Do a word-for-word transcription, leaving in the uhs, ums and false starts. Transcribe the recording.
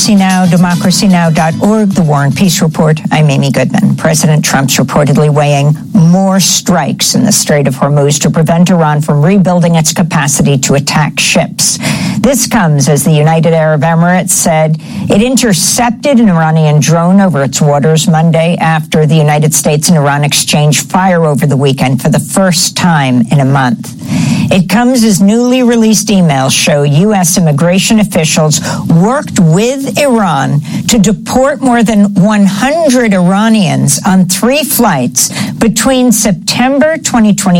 Democracy Now!, democracy now dot org, The War and Peace Report. I'm Amy Goodman. President Trump's reportedly weighing more strikes in the Strait of Hormuz to prevent Iran from rebuilding its capacity to attack ships. This comes as the United Arab Emirates said it intercepted an Iranian drone over its waters Monday after the United States and Iran exchanged fire over the weekend for the first time in a month. It comes as newly released emails show U S immigration officials worked with Iran to deport more than one hundred Iranians on three flights between September twenty twenty